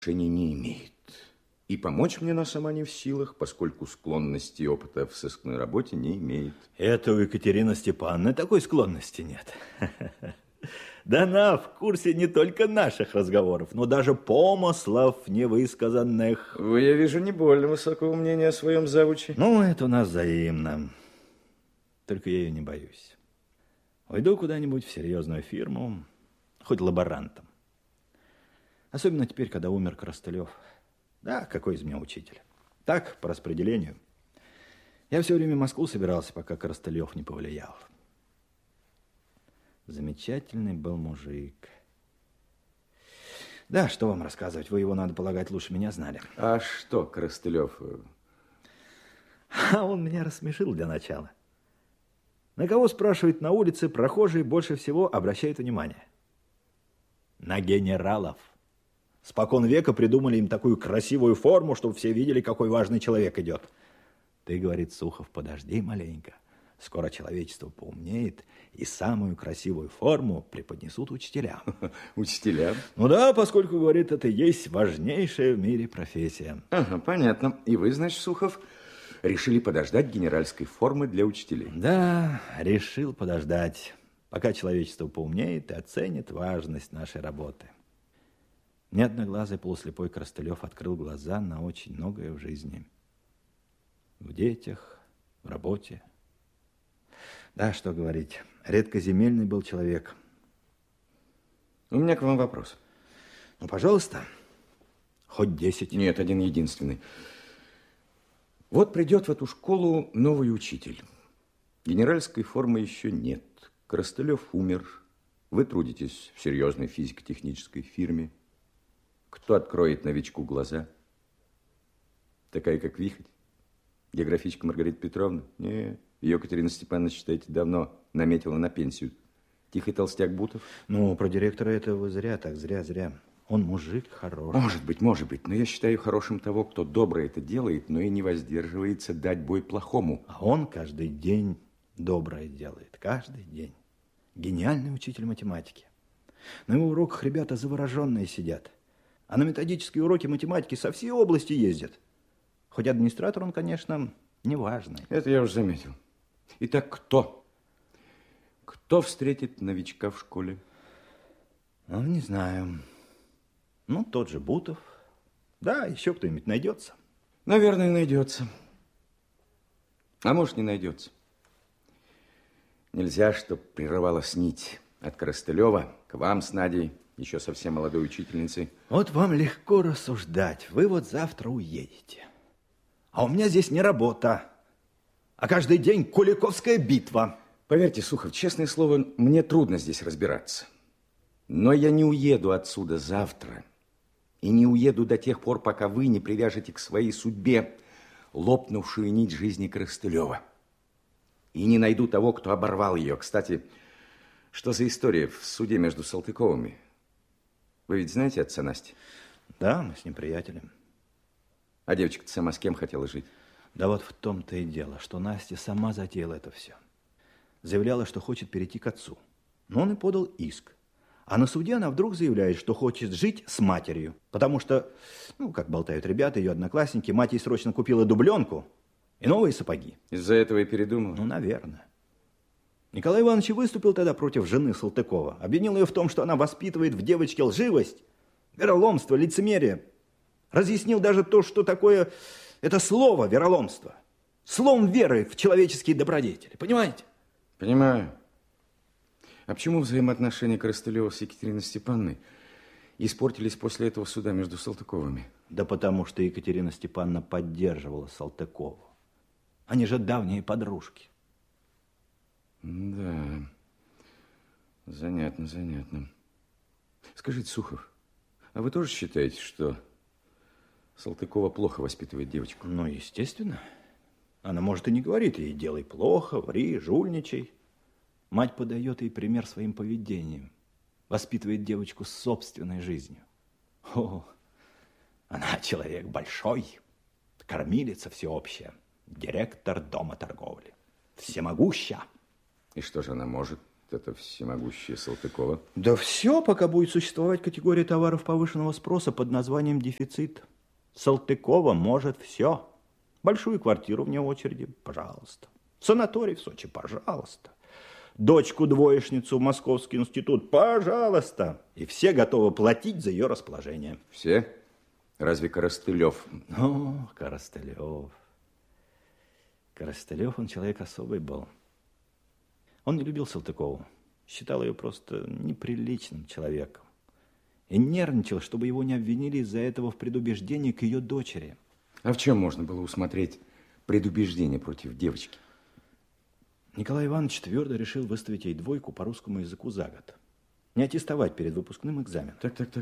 отношения не имеет. И помочь мне она сама не в силах, поскольку склонности и опыта в сыскной работе не имеет. Это у Екатерины Степановны такой склонности нет. Да она в курсе не только наших разговоров, но даже помыслов невысказанных. Вы, я вижу, не больно высокого мнения о своем завуче. Ну, это у нас взаимно. Только я ее не боюсь. Уйду куда-нибудь в серьезную фирму, хоть лаборантом. Особенно теперь, когда умер Коростылев. Да, какой из меня учитель. Так, по распределению. Я все время в Москву собирался, пока Коростылев не повлиял. Замечательный был мужик. Да, что вам рассказывать? Вы его, надо полагать, лучше меня знали. А что, Коростылев? А он меня рассмешил для начала. На кого, спрашивает, на улице прохожие больше всего обращают внимание? На генералов. Спокон века придумали им такую красивую форму, чтобы все видели, какой важный человек идет. Ты, говорит Сухов, подожди маленько. Скоро человечество поумнеет, и самую красивую форму преподнесут учителям. Учителям? Ну да, поскольку, говорит, это и есть важнейшая в мире профессия. Ага, понятно. И вы, значит, Сухов, решили подождать генеральской формы для учителей? Да, решил подождать, пока человечество поумнеет и оценит важность нашей работы. Мне одноглазый полуслепой Коростылев открыл глаза на очень многое в жизни. В детях, в работе. Да, что говорить, редкоземельный был человек. У меня к вам вопрос. Ну, пожалуйста, хоть 10. Нет, один единственный. Вот придет в эту школу новый учитель. Генеральской формы еще нет. Коростылев умер. Вы трудитесь в серьезной физико-технической фирме. Кто откроет новичку глаза? Такая, как Вихоть? Географичка Маргарита Петровна? Нет. Ее Екатерина Степановна, считайте, давно наметила на пенсию. Тихий толстяк Бутов? Ну, про директора это вы зря, так зря. Он мужик хороший. Может быть. Но я считаю хорошим того, кто доброе это делает, но и не воздерживается дать бой плохому. А он каждый день доброе делает. Каждый день. Гениальный учитель математики. На его уроках ребята завороженные сидят. А на методические уроки математики со всей области ездят. Хоть администратор он, конечно, неважный. Это я уже заметил. Итак, кто? Кто встретит новичка в школе? Ну, не знаю. Ну, тот же Бутов. Да, еще кто-нибудь найдется. Наверное, найдется. А может, не найдется. Нельзя, чтоб прерывалась нить от Коростылева к вам с Надей, еще совсем молодой учительницей. Вот вам легко рассуждать. Вы вот завтра уедете. А у меня здесь не работа, а каждый день Куликовская битва. Поверьте, Сухов, честное слово, мне трудно здесь разбираться. Но я не уеду отсюда завтра. И не уеду до тех пор, пока вы не привяжете к своей судьбе лопнувшую нить жизни Коростылева. И не найду того, кто оборвал ее. Кстати, что за история в суде между Салтыковыми? Вы ведь знаете отца Насти? Да, мы с ним приятели. А девочка-то сама с кем хотела жить? Да вот в том-то и дело, что Настя сама затеяла это все. Заявляла, что хочет перейти к отцу. Но он и подал иск. А на суде она вдруг заявляет, что хочет жить с матерью. Потому что, ну, как болтают ребята, ее одноклассники, мать ей срочно купила дубленку и новые сапоги. Из-за этого и передумала? Ну, наверное. Николай Иванович выступил тогда против жены Салтыкова. Обвинил ее в том, что она воспитывает в девочке лживость, вероломство, лицемерие. Разъяснил даже то, что такое это слово вероломство. Словом веры в человеческие добродетели. Понимаете? Понимаю. А почему взаимоотношения Коростылева с Екатериной Степановной испортились после этого суда между Салтыковыми? Да потому что Екатерина Степановна поддерживала Салтыкову. Они же давние подружки. Да, занятно. Скажите, Сухов, а вы тоже считаете, что Салтыкова плохо воспитывает девочку? Ну, естественно. Она, может, и не говорит ей: делай плохо, ври, жульничай. Мать подает ей пример своим поведением. Воспитывает девочку собственной жизнью. О, она человек большой, кормилица всеобщая, директор дома торговли, всемогуща. И что же она может это всемогущая Салтыкова? Да все, пока будет существовать категория товаров повышенного спроса под названием дефицит. Салтыкова может все. Большую квартиру вне очереди, пожалуйста. Санаторий в Сочи, пожалуйста. Дочку-двоечницу в Московский институт, пожалуйста. И все готовы платить за ее расположение. Все? Разве Коростылев? О, Коростылев. Коростылев, он человек особый был. Он не любил Салтыкову. Считал ее просто неприличным человеком. И нервничал, чтобы его не обвинили из-за этого в предубеждении к ее дочери. А в чем можно было усмотреть предубеждение против девочки? Николай Иванович твердо решил выставить ей 2 по русскому языку за год. Не аттестовать перед выпускным экзаменом.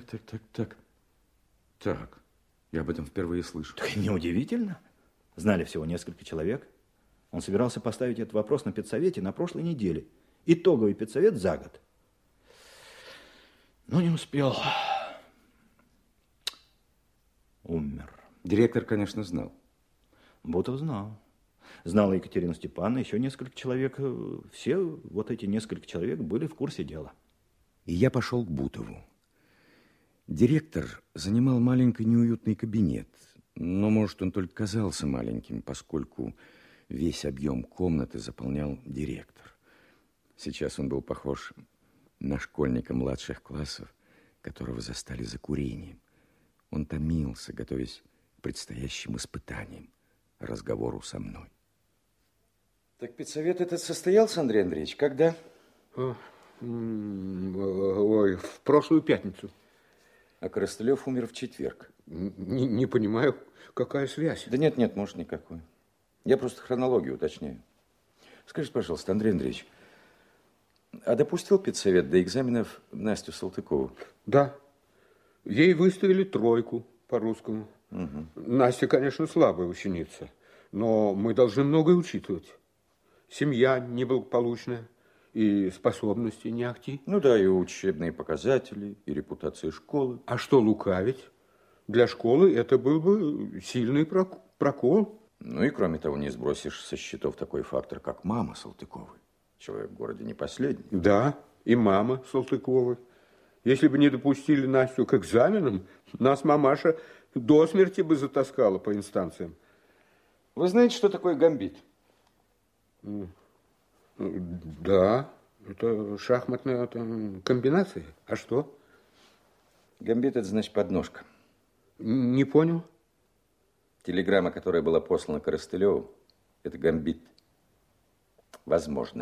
Так, я об этом впервые слышу. Так неудивительно. Знали всего несколько человек. Он собирался поставить этот вопрос на педсовете на прошлой неделе. Итоговый педсовет за год. Но не успел. Умер. Директор, конечно, знал. Бутов знал. Знала Екатерина Степановна, еще несколько человек. Все вот эти несколько человек были в курсе дела. И я пошел к Бутову. Директор занимал маленький неуютный кабинет. Но, может, он только казался маленьким, поскольку весь объем комнаты заполнял директор. Сейчас он был похож на школьника младших классов, которого застали за курением. Он томился, готовясь к предстоящим испытаниям, разговору со мной. Так педсовет этот состоялся, Андрей Андреевич, когда? Ой, в прошлую пятницу. А Коростылев умер в четверг. Не понимаю, какая связь. Да нет, может, никакой. Я просто хронологию уточняю. Скажите, пожалуйста, Андрей Андреевич, а допустил педсовет до экзаменов Настю Салтыкову? Да. Ей выставили 3 по русскому. Угу. Настя, конечно, слабая ученица, но мы должны многое учитывать. Семья неблагополучная, и способности не ахти. Ну да, и учебные показатели, и репутация школы. А что лукавить? Для школы это был бы сильный прокол. Ну и кроме того, не сбросишь со счетов такой фактор, как мама Салтыковой. Человек в городе не последний. Да, и мама Салтыковой. Если бы не допустили Настю к экзаменам, нас мамаша до смерти бы затаскала по инстанциям. Вы знаете, что такое гамбит? Да, это шахматная комбинация. А что? Гамбит – это значит подножка. Не понял. Телеграмма, которая была послана Коростылеву, это гамбит. Возможно.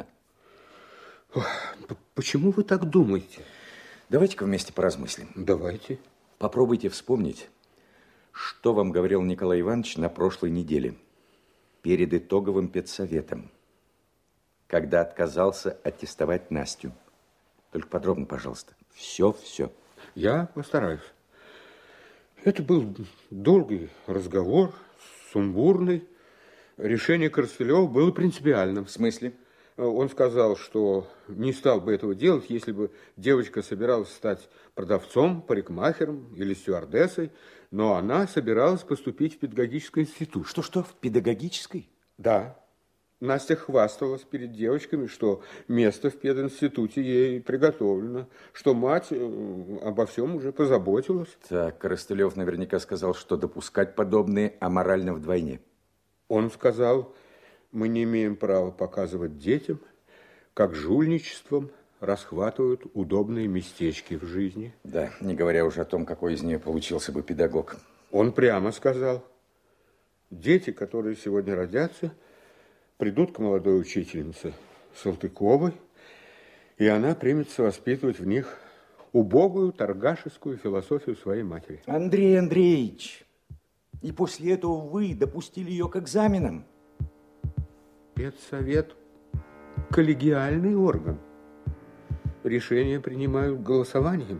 Почему вы так думаете? Давайте-ка вместе поразмыслим. Давайте. Попробуйте вспомнить, что вам говорил Николай Иванович на прошлой неделе, перед итоговым педсоветом, когда отказался аттестовать Настю. Только подробно, пожалуйста. Все. Я постараюсь. Это был долгий разговор, сумбурный. Решение Коростылева было принципиальным. В смысле? Он сказал, что не стал бы этого делать, если бы девочка собиралась стать продавцом, парикмахером или стюардессой, но она собиралась поступить в педагогический институт. Что, в педагогический? Да. Настя хвасталась перед девочками, что место в пединституте ей приготовлено, что мать обо всем уже позаботилась. Так, Коростылев наверняка сказал, что допускать подобное аморально вдвойне. Он сказал, мы не имеем права показывать детям, как жульничеством расхватывают удобные местечки в жизни. Да, не говоря уже о том, какой из нее получился бы педагог. Он прямо сказал, дети, которые сегодня родятся, придут к молодой учительнице Салтыковой, и она примется воспитывать в них убогую торгашескую философию своей матери. Андрей Андреевич, и после этого вы допустили ее к экзаменам? Педсовет – коллегиальный орган. Решения принимают голосованием.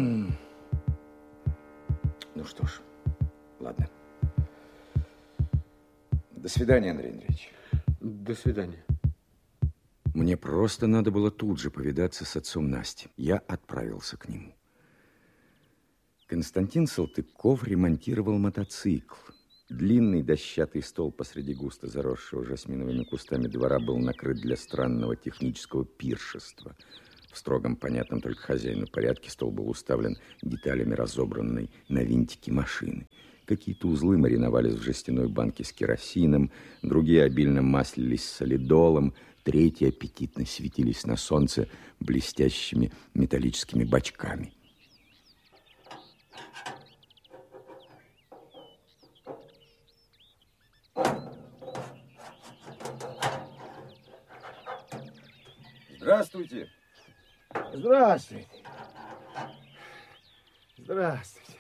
Ну что ж, ладно. До свидания, Андрей Андреевич. До свидания. Мне просто надо было тут же повидаться с отцом Насти. Я отправился к нему. Константин Салтыков ремонтировал мотоцикл. Длинный дощатый стол посреди густо заросшего жасминовыми кустами двора был накрыт для странного технического пиршества. В строгом, понятном только хозяину порядке стол был уставлен деталями разобранной на винтики машины. Какие-то узлы мариновались в жестяной банке с керосином, другие обильно маслились солидолом, третьи аппетитно светились на солнце блестящими металлическими бачками. Здравствуйте. Здравствуйте. Здравствуйте.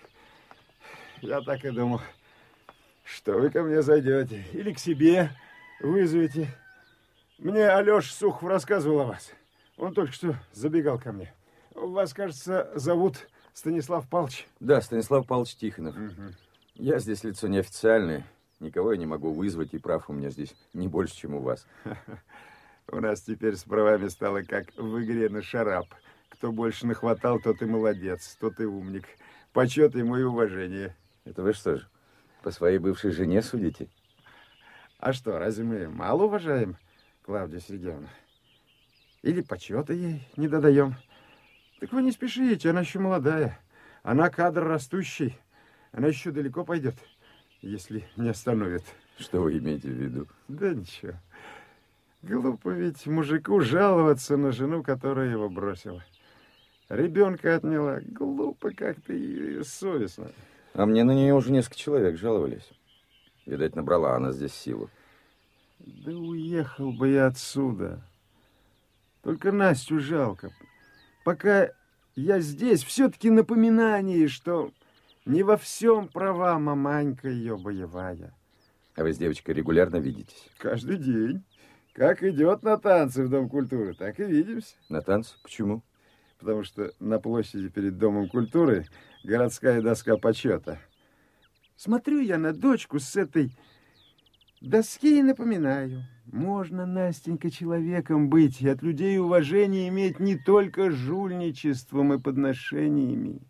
Я так и думал, что вы ко мне зайдете или к себе вызовете. Мне Алеша Сухов рассказывал о вас. Он только что забегал ко мне. Вас, кажется, зовут Станислав Павлович? Да, Станислав Павлович Тихонов. Я здесь лицо неофициальное. Никого я не могу вызвать, и прав у меня здесь не больше, чем у вас. У нас теперь с правами стало как в игре на шарап. Кто больше нахватал, тот и молодец, тот и умник. Почет ему и уважение. Это вы что же, по своей бывшей жене судите? А что, разве мы мало уважаем Клавдию Сергеевну? Или почета ей не додаем? Так вы не спешите, она еще молодая. Она кадр растущий. Она еще далеко пойдет, если не остановит. Что вы имеете в виду? Да ничего. Глупо ведь мужику жаловаться на жену, которая его бросила. Ребенка отняла. Глупо как-то и совестно. А мне на нее уже несколько человек жаловались. Видать, набрала она здесь силу. Да уехал бы я отсюда. Только Настю жалко. Пока я здесь, все-таки напоминание, что не во всем права маманька ее боевая. А вы с девочкой регулярно видитесь? Каждый день. Как идет на танцы в Дом культуры, так и видимся. На танцы? Почему? Потому что на площади перед Домом культуры городская доска почета. Смотрю я на дочку с этой доски и напоминаю. Можно, Настенька, человеком быть и от людей уважение иметь не только жульничеством и подношениями.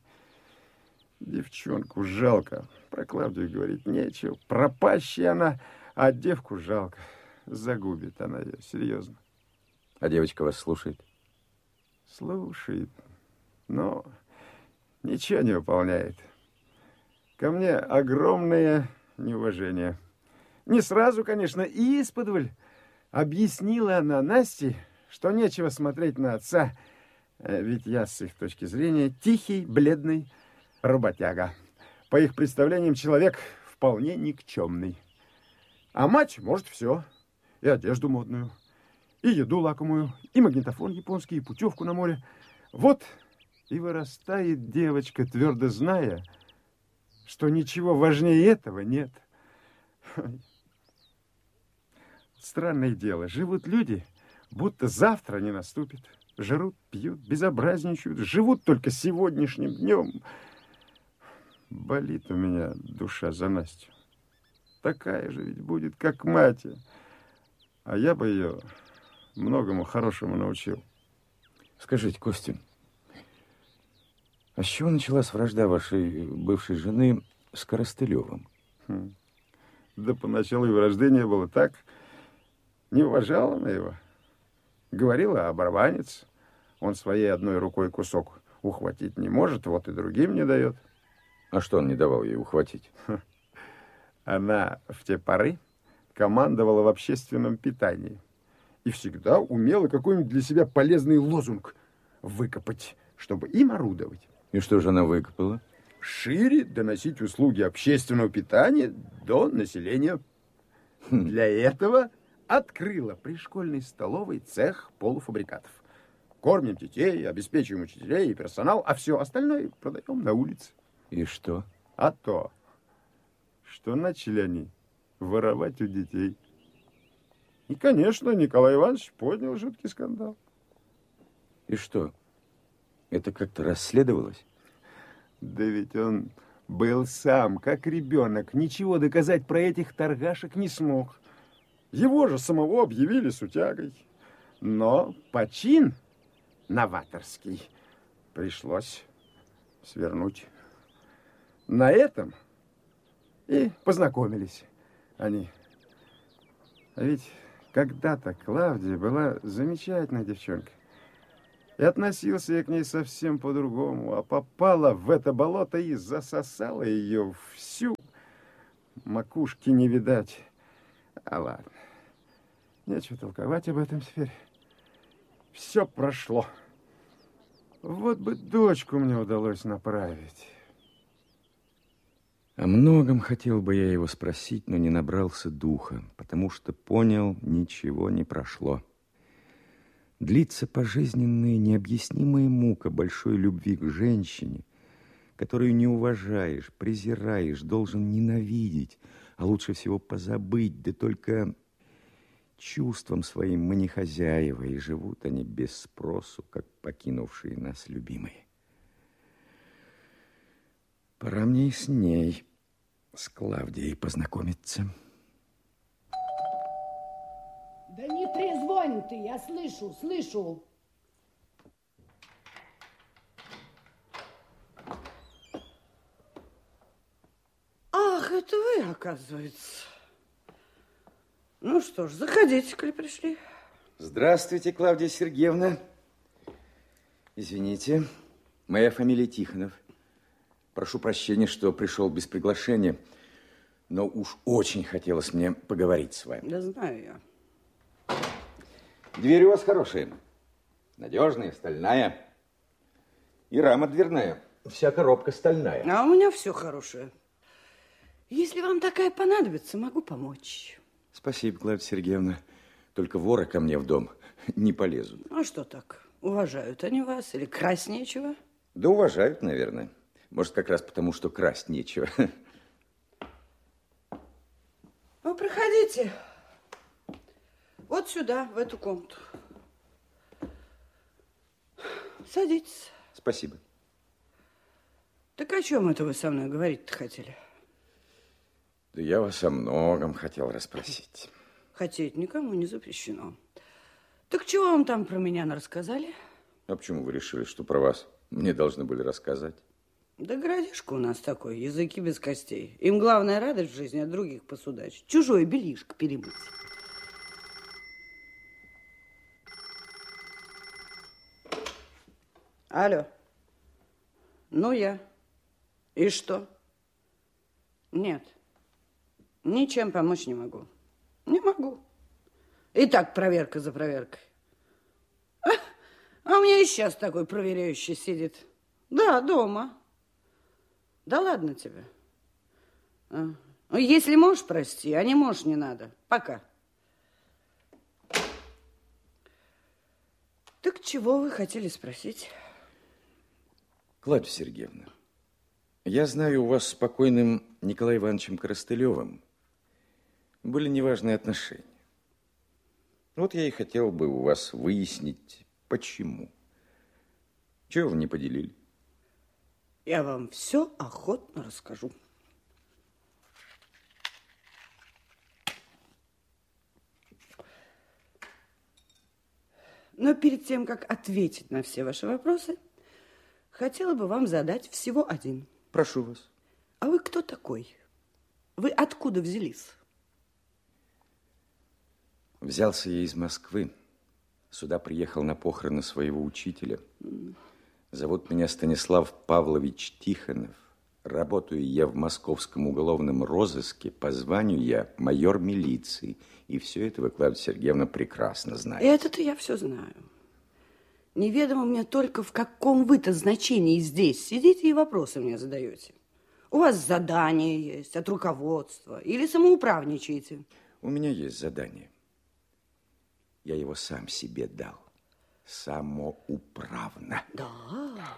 Девчонку жалко. Про Клавдию говорить нечего. Пропащая она, а девку жалко. Загубит она ее, серьезно. А девочка вас слушает? Слушает, но ничего не выполняет. Ко мне огромное неуважение. Не сразу, конечно, исподволь объяснила она Насте, что нечего смотреть на отца, ведь я, с их точки зрения, тихий, бледный работяга. По их представлениям, человек вполне никчемный. А мать может все. И одежду модную, и еду лакомую, и магнитофон японский, и путевку на море. Вот и вырастает девочка, твердо зная, что ничего важнее этого нет. Странное дело, живут люди, будто завтра не наступит. Жрут, пьют, безобразничают, живут только сегодняшним днем. Болит у меня душа за Настю. Такая же ведь будет, как мать. А я бы ее многому хорошему научил. Скажите, Костя, а с чего началась вражда вашей бывшей жены с Коростылевым? Да поначалу и вражды не было. Так, не уважала она его. Говорила, оборванец. Он своей одной рукой кусок ухватить не может, вот и другим не дает. А что он не давал ей ухватить? Она в те поры командовала в общественном питании и всегда умела какой-нибудь для себя полезный лозунг выкопать, чтобы им орудовать. И что же она выкопала? Шире доносить услуги общественного питания до населения. Для этого открыла при школьной столовой цех полуфабрикатов. Кормим детей, обеспечиваем учителей и персонал, а все остальное продаем на улице. И что? А то, что начали они воровать у детей. И, конечно, Николай Иванович поднял жуткий скандал. И что? Это как-то расследовалось? Да ведь он был сам, как ребенок, ничего доказать про этих торгашек не смог. Его же самого объявили сутягой. Но почин новаторский пришлось свернуть. На этом И познакомились они. А ведь когда-то Клавдия была замечательной девчонкой. И относился я к ней совсем по-другому. А попала в это болото и засосала ее всю. Макушки не видать. А ладно. Нечего толковать об этом теперь. Все прошло. Вот бы дочку мне удалось направить. О многом хотел бы я его спросить, но не набрался духа, потому что понял, ничего не прошло. Длится пожизненная необъяснимая мука большой любви к женщине, которую не уважаешь, презираешь, должен ненавидеть, а лучше всего позабыть, да только чувством своим мы не хозяева, и живут они без спросу, как покинувшие нас любимые. Пора мне и с ней, с Клавдией, познакомиться. Да не трезвонь ты, я слышу. Ах, это вы, оказывается. Ну что ж, заходите, коли пришли. Здравствуйте, Клавдия Сергеевна. Извините, моя фамилия Тихонов. Прошу прощения, что пришел без приглашения, но уж очень хотелось мне поговорить с вами. Да знаю я. Дверь у вас хорошая, надежная, стальная. И рама дверная, вся коробка стальная. А у меня все хорошее. Если вам такая понадобится, могу помочь. Спасибо, Клавдия Сергеевна. Только воры ко мне в дом не полезут. А что так? Уважают они вас или красть нечего? Да уважают, наверное. Может, как раз потому, что красть нечего. Ну, проходите. Вот сюда, в эту комнату. Садитесь. Спасибо. Так о чем это вы со мной говорить-то хотели? Да я вас о многом хотел расспросить. Хотеть никому не запрещено. Так чего вам там про меня рассказали? А почему вы решили, что про вас мне должны были рассказать? Да городишко у нас такой, языки без костей. Им главная радость в жизни от других посудачить. Чужое бельишко перемыть. Алло. Ну, я. И что? Нет. Ничем помочь не могу. Не могу. И так проверка за проверкой. А у меня и сейчас такой проверяющий сидит. Да, дома. Да ладно тебе. Если можешь, прости, а не можешь, не надо. Пока. Так чего вы хотели спросить? Клавдия Сергеевна, я знаю, у вас с покойным Николаем Ивановичем Коростылевым были неважные отношения. Вот я и хотел бы у вас выяснить, почему. Чего вы не поделили? Я вам все охотно расскажу. Но перед тем, как ответить на все ваши вопросы, хотела бы вам задать всего один. Прошу вас. А вы кто такой? Вы откуда взялись? Взялся я из Москвы. Сюда приехал на похороны своего учителя. Зовут меня Станислав Павлович Тихонов. Работаю я в московском уголовном розыске. По званию я майор милиции. И все это вы, Клавдия Сергеевна, прекрасно знаете. Это-то я все знаю. Неведомо мне только, в каком вы-то значении здесь сидите и вопросы мне задаете. У вас задание есть от руководства или самоуправничаете? У меня есть задание. Я его сам себе дал. Самоуправно. Да.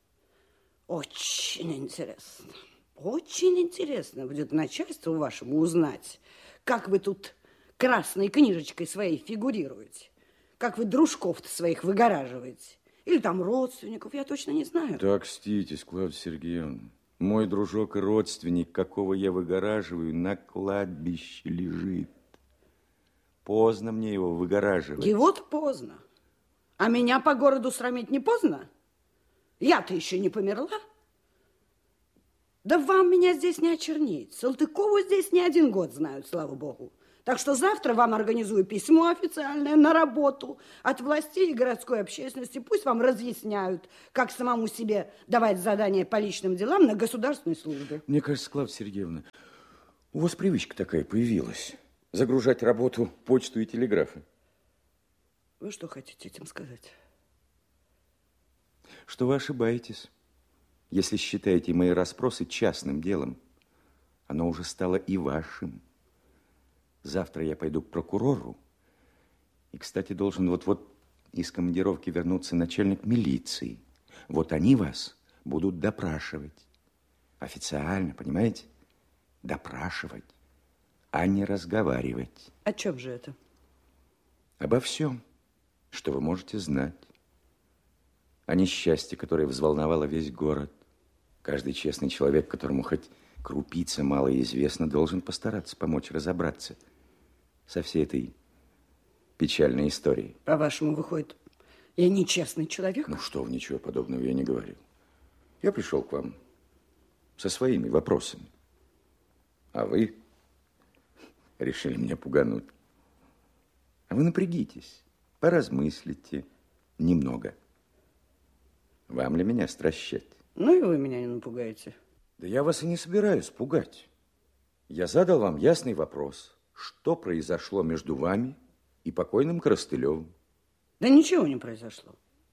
Очень интересно. Очень интересно будет начальству вашему узнать, как вы тут красной книжечкой своей фигурируете. Как вы дружков-то своих выгораживаете. Или там родственников, я точно не знаю. Так, ститесь, Клавдия Сергеевна. Мой дружок и родственник, какого я выгораживаю, на кладбище лежит. Поздно мне его выгораживать. Его-то поздно. А меня по городу срамить не поздно? Я-то еще не померла. Да вам меня здесь не очернить. Салтыкову здесь не один год знают, слава богу. Так что завтра вам организую письмо официальное на работу от властей и городской общественности. Пусть вам разъясняют, как самому себе давать задания по личным делам на государственной службе. Мне кажется, Клавдия Сергеевна, у вас привычка такая появилась. Загружать работу, почту и телеграфы. Вы что хотите этим сказать? Что вы ошибаетесь, если считаете мои расспросы частным делом. Оно уже стало и вашим. Завтра я пойду к прокурору. И, кстати, должен вот-вот из командировки вернуться начальник милиции. Вот они вас будут допрашивать. Официально, понимаете? Допрашивать, а не разговаривать. О чем же это? Обо всем, что вы можете знать. О несчастье, которое взволновало весь город. Каждый честный человек, которому хоть крупица мало известна, должен постараться помочь разобраться со всей этой печальной историей. По-вашему, выходит, я нечестный человек? Ну что вы, ничего подобного я не говорил. Я пришел к вам со своими вопросами. А вы решили меня пугануть. А вы напрягитесь, поразмыслите немного. Вам ли меня стращать? Ну и вы меня не напугаете. Да я вас и не собираюсь пугать. Я задал вам ясный вопрос. Что произошло между вами и покойным Коростылевым? Да ничего не произошло.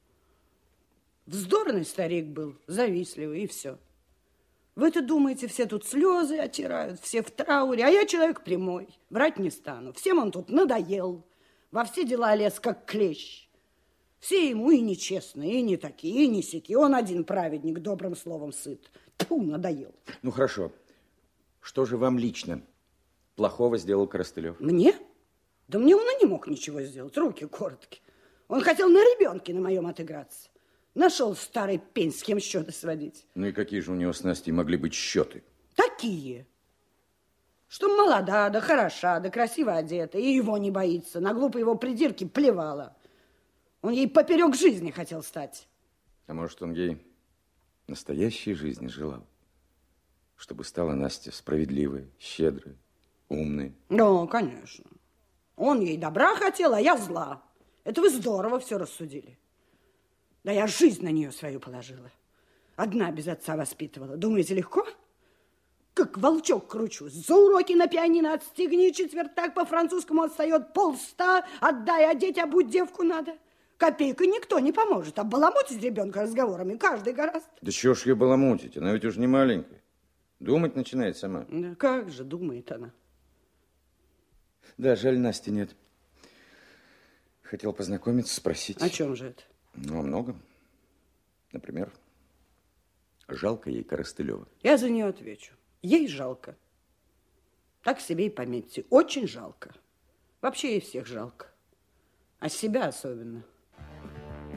Вздорный старик был, завистливый, и все. Вы-то думаете, все тут слезы отирают, все в трауре, а я человек прямой, врать не стану. Всем он тут надоел, во все дела лез, как клещ. Все ему и нечестные, и не такие, и не сяки. Он один праведник, добрым словом сыт. Тьфу, надоел. Ну, хорошо. Что же вам лично плохого сделал Коростылев? Мне? Да мне он и не мог ничего сделать, руки короткие. Он хотел на ребенке на моем отыграться. Нашел старый пень, с кем счеты сводить. Ну и какие же у него с Настей могли быть счеты? Такие. Что молода, да хороша, да красиво одета, и его не боится. На глупые его придирки плевала. Он ей поперек жизни хотел стать. А может, он ей настоящей жизни желал? Чтобы стала Настя справедливой, щедрой, умной. Да, конечно. Он ей добра хотел, а я зла. Это вы здорово все рассудили. Да я жизнь на нее свою положила. Одна без отца воспитывала. Думаете, легко? Как волчок кручу. За уроки на пианино отстегни, четвертак по-французскому отстает, 50, отдай одеть, а будь девку надо. Копейка никто не поможет. А баламутить ребенка разговорами каждый гораст. Да чего ж ее баламутить? Она ведь уже не маленькая. Думать начинает сама. Да как же думает она. Да, жаль, Насти нет. Хотел познакомиться, спросить. О чем же это? Ну, о многом. Например, жалко ей Коростылева. Я за нее отвечу. Ей жалко. Так себе и пометьте. Очень жалко. Вообще ей всех жалко. А себя особенно.